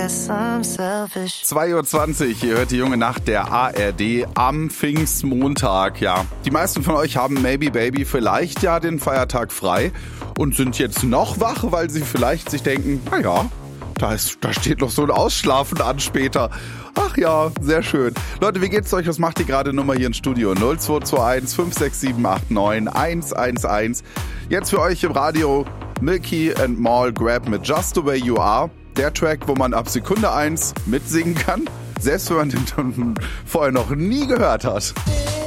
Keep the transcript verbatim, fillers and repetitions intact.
guess I'm selfish. zwei Uhr zwanzig, ihr hört die junge Nacht der A R D am Pfingstmontag. Ja, die meisten von euch haben Maybe Baby vielleicht ja den Feiertag frei und sind jetzt noch wach, weil sie vielleicht sich denken, naja, da, ist, da steht noch so ein Ausschlafen an später. Ach ja, sehr schön. Leute, wie geht's euch? Was macht die gerade Nummer hier im Studio? null zwei zwei eins fünf sechs sieben acht neun eins eins eins. Jetzt für euch im Radio Milky and Mal Grab mit Just the Way You Are. Der Track, wo man ab Sekunde eins mitsingen kann, selbst wenn man den vorher noch nie gehört hat.